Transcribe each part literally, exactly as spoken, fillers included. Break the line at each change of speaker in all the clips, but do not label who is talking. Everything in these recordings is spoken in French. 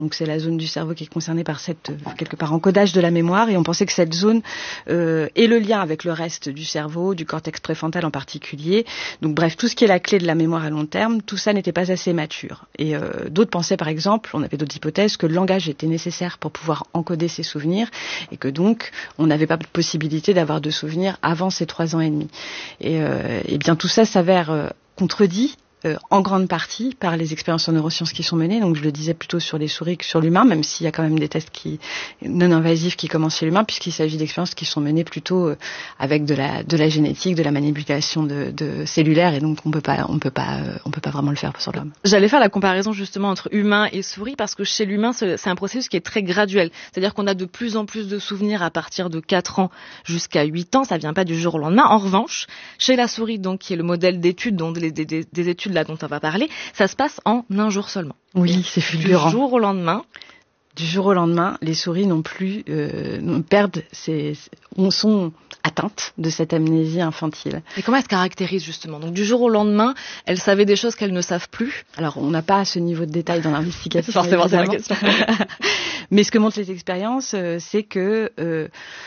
Donc c'est la zone du cerveau qui est concernée par cette, quelque part, encodage de la mémoire, et on pensait que cette zone euh, est le lien avec le reste du cerveau, du cortex préfrontal en particulier. Donc bref, tout ce qui est la clé de la mémoire à long terme, tout ça n'était pas assez mature. Et euh, d'autres pensaient, par exemple, on avait d'autres hypothèses, que le langage était nécessaire pour pouvoir encoder ces souvenirs, et que donc on n'avait pas de possibilité d'avoir de souvenirs avant ces trois ans et demi. Et, euh, et bien tout ça s'avère euh, contredit Euh, en grande partie par les expériences en neurosciences qui sont menées. Donc je le disais plutôt sur les souris que sur l'humain, même s'il y a quand même des tests qui non invasifs qui commencent chez l'humain, puisqu'il s'agit d'expériences qui sont menées plutôt euh, avec de la de la génétique, de la manipulation de, de cellulaire, et donc on peut pas on peut pas euh, on peut pas vraiment le faire sur l'homme.
J'allais faire la comparaison justement entre humain et souris, parce que chez l'humain c'est un processus qui est très graduel. C'est-à-dire qu'on a de plus en plus de souvenirs à partir de quatre ans jusqu'à huit ans. Ça vient pas du jour au lendemain. En revanche, chez la souris, donc qui est le modèle d'étude, dont des, des, des études là dont on va parler, ça se passe en un jour seulement.
Oui, c'est fulgurant.
Du jour au lendemain.
Du jour au lendemain, les souris non plus euh, perdent, ces, sont atteintes de cette amnésie infantile.
Et comment elles se caractérisent justement? Donc du jour au lendemain, elles savaient des choses qu'elles ne savent plus.
Alors on n'a pas ce niveau de détail dans l'investigation.
Forcément, c'est la question.
Mais ce que montrent les expériences, euh, c'est que euh,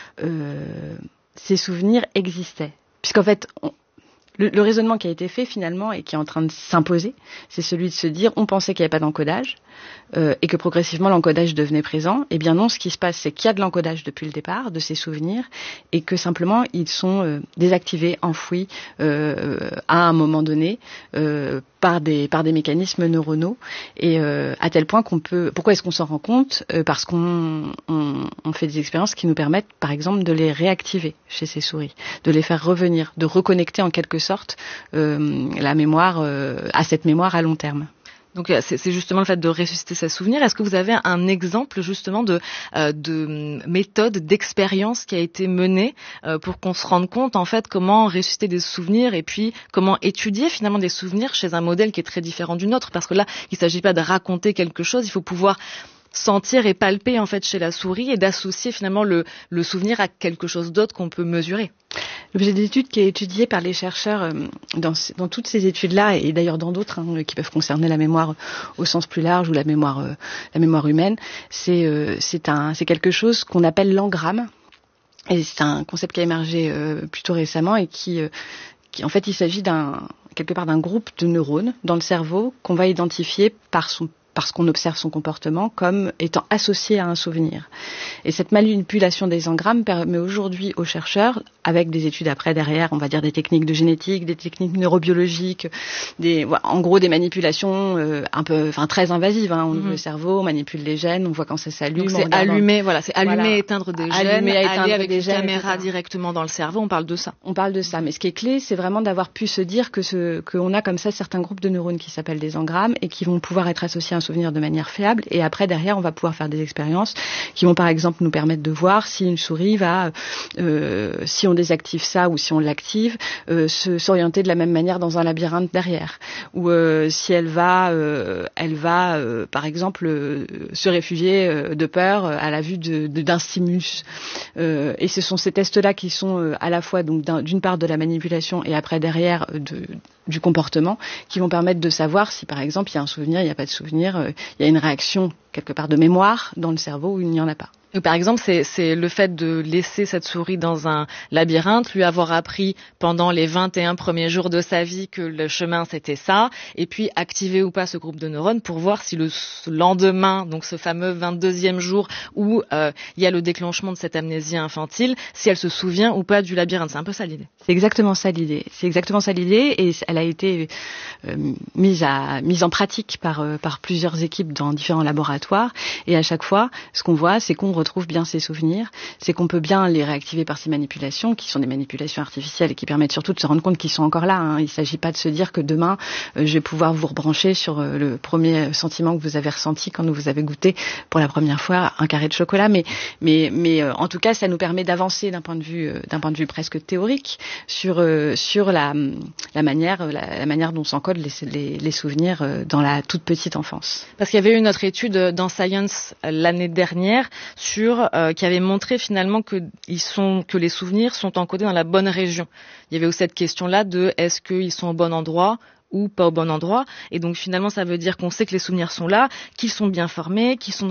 euh, ces souvenirs existaient. Puisqu'en fait, on, Le, le raisonnement qui a été fait finalement et qui est en train de s'imposer, c'est celui de se dire on pensait qu'il n'y avait pas d'encodage euh, et que progressivement l'encodage devenait présent. Eh bien non, ce qui se passe, c'est qu'il y a de l'encodage depuis le départ de ces souvenirs, et que simplement ils sont euh, désactivés, enfouis euh, à un moment donné euh, par des par des mécanismes neuronaux, et euh, à tel point qu'on peut. Pourquoi est-ce qu'on s'en rend compte? euh, Parce qu'on on, on fait des expériences qui nous permettent, par exemple, de les réactiver chez ces souris, de les faire revenir, de reconnecter en quelque sorte euh, la mémoire euh, à cette mémoire à long terme.
Donc c'est justement le fait de ressusciter ces souvenirs. Est-ce que vous avez un exemple justement de, euh, de méthode, d'expérience qui a été menée euh, pour qu'on se rende compte en fait comment ressusciter des souvenirs, et puis comment étudier finalement des souvenirs chez un modèle qui est très différent du nôtre? Parce que là, il ne s'agit pas de raconter quelque chose, il faut pouvoir sentir et palper en fait chez la souris, et d'associer finalement le, le souvenir à quelque chose d'autre qu'on peut mesurer.
L'objet d'étude qui est étudié par les chercheurs euh, dans, dans toutes ces études-là, et d'ailleurs dans d'autres hein, qui peuvent concerner la mémoire au sens plus large, ou la mémoire, euh, la mémoire humaine, c'est euh, c'est un c'est quelque chose qu'on appelle l'engramme. Et c'est un concept qui a émergé euh, plutôt récemment, et qui, euh, qui en fait il s'agit d'un quelque part d'un groupe de neurones dans le cerveau qu'on va identifier par son parce qu'on observe son comportement comme étant associé à un souvenir. Et cette manipulation des engrammes permet aujourd'hui aux chercheurs, avec des études après derrière, on va dire des techniques de génétique, des techniques neurobiologiques, des, en gros des manipulations euh, un peu, enfin très invasives. Hein. On ouvre mm-hmm. le cerveau, on manipule les gènes, on voit quand ça s'allume.
Donc c'est allumer, voilà, c'est allumer, voilà. éteindre des
allumer,
gènes,
éteindre
aller avec
des
une
gènes,
caméra directement dans le cerveau. On parle de ça.
On parle de ça, mais ce qui est clé, c'est vraiment d'avoir pu se dire que ce, qu'on a comme ça certains groupes de neurones qui s'appellent des engrammes, et qui vont pouvoir être associés à un souvenir de manière fiable. Et après, derrière, on va pouvoir faire des expériences qui vont, par exemple, nous permettre de voir si une souris va, euh, si on désactive ça ou si on l'active, euh, se, s'orienter de la même manière dans un labyrinthe derrière. Ou euh, si elle va, euh, elle va, euh, par exemple, euh, se réfugier euh, de peur à la vue de, de, d'un stimulus. Euh, et ce sont ces tests-là qui sont euh, à la fois donc d'un, d'une part de la manipulation, et après derrière de du comportement, qui vont permettre de savoir si, par exemple, il y a un souvenir, il n'y a pas de souvenir, euh, il y a une réaction, quelque part, de mémoire dans le cerveau où il n'y en a pas.
Par exemple, c'est, c'est le fait de laisser cette souris dans un labyrinthe, lui avoir appris pendant les vingt et un premiers jours de sa vie que le chemin c'était ça, et puis activer ou pas ce groupe de neurones pour voir si le lendemain, donc ce fameux vingt-deuxième jour où euh, il y a le déclenchement de cette amnésie infantile, si elle se souvient ou pas du labyrinthe. C'est un peu ça l'idée.
C'est exactement ça l'idée. C'est exactement ça l'idée, et elle a été euh, mise à mise en pratique par euh, par plusieurs équipes dans différents laboratoires, et à chaque fois, ce qu'on voit, c'est qu'on retrouve bien ces souvenirs, c'est qu'on peut bien les réactiver par ces manipulations, qui sont des manipulations artificielles et qui permettent surtout de se rendre compte qu'ils sont encore là. Hein. Il ne s'agit pas de se dire que demain, euh, je vais pouvoir vous rebrancher sur euh, le premier sentiment que vous avez ressenti quand vous avez goûté pour la première fois un carré de chocolat. Mais, mais, mais euh, en tout cas, ça nous permet d'avancer d'un point de vue, euh, d'un point de vue presque théorique sur, euh, sur la, la, manière, la, la manière dont s'encodent les, les, les souvenirs euh, dans la toute petite enfance.
Parce qu'il y avait eu une autre étude dans Science l'année dernière sur Sur, euh, qui avait montré finalement que, ils sont, que les souvenirs sont encodés dans la bonne région. Il y avait aussi cette question-là de est-ce qu'ils sont au bon endroit ou pas au bon endroit. Et donc finalement, ça veut dire qu'on sait que les souvenirs sont là, qu'ils sont bien formés, qu'ils sont